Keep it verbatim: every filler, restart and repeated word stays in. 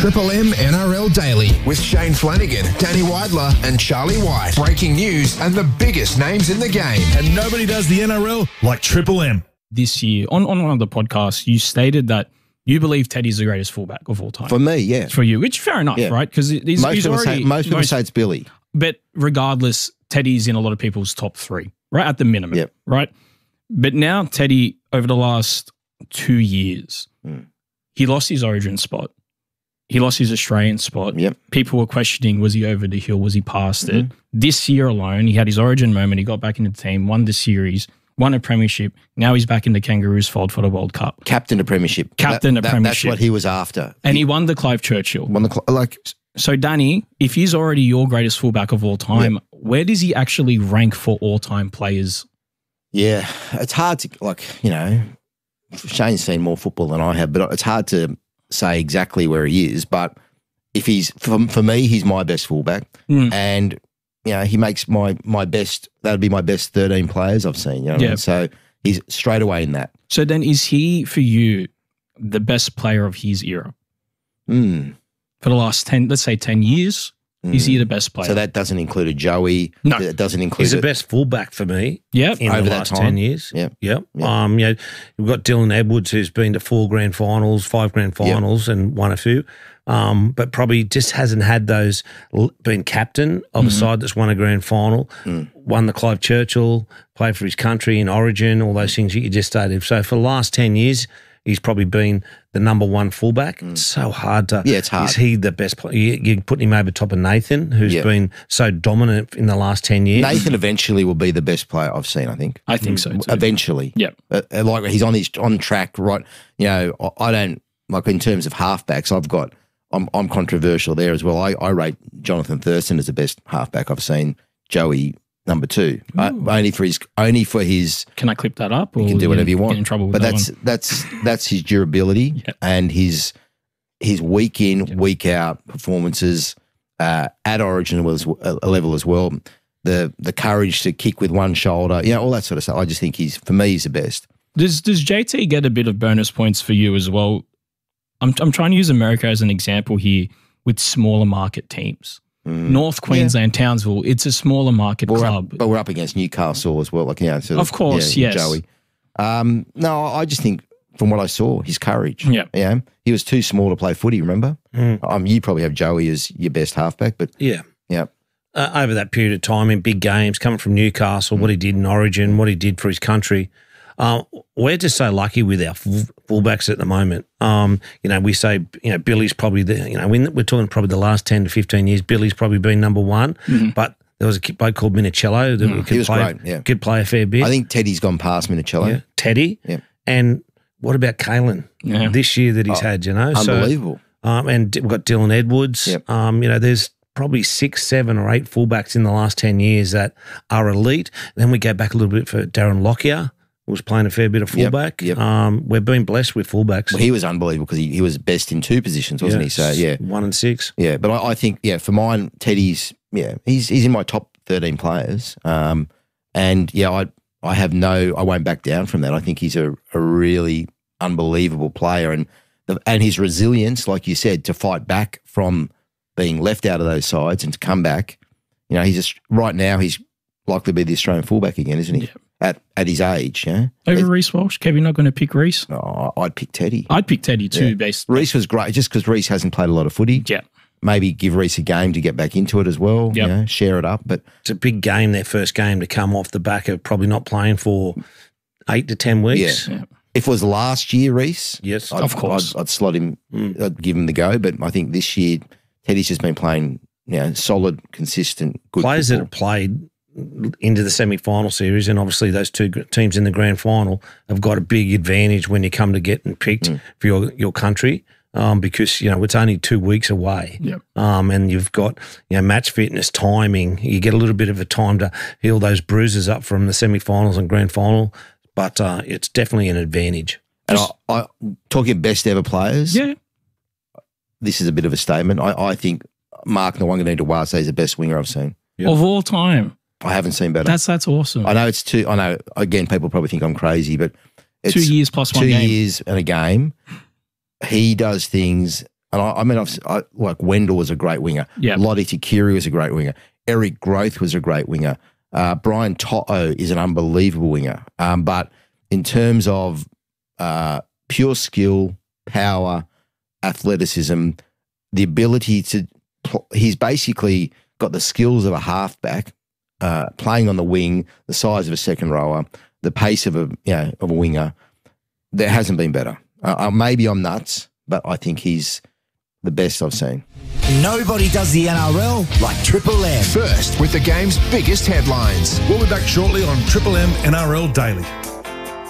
Triple M N R L Daily with Shane Flanagan, Danny Weidler and Charlie White. Breaking news and the biggest names in the game. And nobody does the N R L like Triple M. This year, on, on one of the podcasts, you stated that you believe Teddy's the greatest fullback of all time. For me, yeah. For you, which fair enough, yeah. right? Because he's, most he's people already... Say, most people most, say it's Billy. But regardless, Teddy's in a lot of people's top three, right? At the minimum, yep. right? But now Teddy, over the last two years, mm. he lost his origin spot. He lost his Australian spot. Yep. People were questioning, was he over the hill? Was he past mm-hmm. it? This year alone, he had his origin moment. He got back into the team, won the series, won a premiership. Now he's back in the Kangaroos fold for the World Cup. Captain a premiership. Captain that, a that, premiership. That's what he was after. And he, he won the Clive Churchill. Won the like. So, Danny, if he's already your greatest fullback of all time, yep. where does he actually rank for all-time players? Yeah, it's hard to, like, you know, Shane's seen more football than I have, but it's hard to say exactly where he is. But if he's, for, for me, he's my best fullback. Mm. And, you know, he makes my my best, that would be my best thirteen players I've seen. You know what yep. I mean? So he's straight away in that. So then is he, for you, the best player of his era? Mm. For the last ten, let's say ten years? Mm. Is he the best player? So that doesn't include a Joey. No. It doesn't include. He's the best fullback for me. Yep. In over the that last time. ten years. Yep. Yep. Yep. Um, you know, we've got Dylan Edwards, who's been to four grand finals, five grand finals, yep. and won a few. Um, but probably just hasn't had those, been captain of mm-hmm. a side that's won a grand final, mm. won the Clive Churchill, played for his country in Origin, all those things that you just stated. So for the last ten years, he's probably been the number one fullback. Mm. It's so hard to. Yeah, it's hard. Is he the best player? You, you put him over top of Nathan, who's yeah. been so dominant in the last ten years. Nathan eventually will be the best player I've seen, I think. I think so too. Eventually. Yeah. Uh, like he's on his on track, right? You know, I, I don't, like in terms of halfbacks, I've got, I'm, I'm controversial there as well. I, I rate Jonathan Thurston as the best halfback I've seen. Joey, number two, uh, only for his only for his. Can I clip that up? Or you can do whatever you want. Get in trouble with but that that's one? that's that's his durability yep. and his his week in yep. week out performances uh, at Origin was a level as well. The the courage to kick with one shoulder, you know, all that sort of stuff. I just think he's for me he's the best. Does does J T get a bit of bonus points for you as well? I'm I'm trying to use America as an example here with smaller market teams. Mm. North Queensland, yeah. Townsville, it's a smaller market but club. Up, but we're up against Newcastle as well. Like, you know, sort of, of course, yeah, yes. Joey. Um, no, I just think from what I saw, his courage. Yeah. Yeah. He was too small to play footy, remember? Mm. Um, you probably have Joey as your best halfback, but. Yeah. Yeah. Uh, over that period of time in big games, coming from Newcastle, mm. what he did in Origin, what he did for his country. Uh, we're just so lucky with our full, fullbacks at the moment. Um, you know, we say, you know, Billy's probably the, you know, we're talking probably the last ten to fifteen years, Billy's probably been number one, mm-hmm. but there was a bloke called Minicello that mm, could, he was play, great, yeah. could play a fair bit. I think Teddy's gone past Minicello. Yeah. Teddy. Yeah. And what about Kalen yeah. this year that he's oh, had, you know? Unbelievable. So, um, and we've got Dylan Edwards. Yep. Um, you know, there's probably six, seven or eight fullbacks in the last ten years that are elite. Then we go back a little bit for Darren Lockyer, who was playing a fair bit of fullback. Yep, yep. Um, we've been blessed with fullbacks. Well, he was unbelievable because he, he was best in two positions, wasn't yes. he? So, yeah. One and six. Yeah, but I, I think, yeah, for mine, Teddy's, yeah, he's he's in my top thirteen players. Um, and, yeah, I I have no, I won't back down from that. I think he's a, a really unbelievable player. And the, and his resilience, like you said, to fight back from being left out of those sides and to come back, you know, he's just, right now, he's likely to be the Australian fullback again, isn't he? Yeah. At at his age, yeah. Over Reece Walsh? Kevin not going to pick Reece? Oh, I'd pick Teddy. I'd pick Teddy too, yeah. based. Reece was great just because Reece hasn't played a lot of footy. Yeah. Maybe give Reece a game to get back into it as well. Yep. You know, share it up. But it's a big game, their first game, to come off the back of probably not playing for eight to ten weeks. Yeah. yeah. If it was last year, Reece, yes, I'd, of course, I'd, I'd slot him, mm. I'd give him the go. But I think this year, Teddy's just been playing, you know, solid, consistent, good players football. that have played into the semi-final series, and obviously those two teams in the grand final have got a big advantage when you come to getting picked mm. for your, your country, um, because, you know, it's only two weeks away. Yep. Um, and you've got, you know, match fitness, timing. You get a little bit of a time to heal those bruises up from the semi-finals and grand final, but uh, it's definitely an advantage. And I, I, talking best ever players, yeah, this is a bit of a statement. I, I think Mark Nwanganita-Wase is the best winger I've seen. Yep. Of all time. I haven't seen better. That's that's awesome. I know it's two. I know again, people probably think I'm crazy, but it's two years plus one two game. years and a game. He does things And I, I mean, I've, I, like Wendell was a great winger. Yeah. Lottie Takiri was a great winger. Eric Growth was a great winger. Uh, Brian To'o is an unbelievable winger. Um, but in terms of uh, pure skill, power, athleticism, the ability to, pl- he's basically got the skills of a halfback, uh, playing on the wing, the size of a second rower, the pace of a you know, of a winger. There hasn't been better. Uh, uh, maybe I'm nuts, but I think he's the best I've seen. Nobody does the N R L like Triple M. First with the game's biggest headlines. We'll be back shortly on Triple M N R L Daily.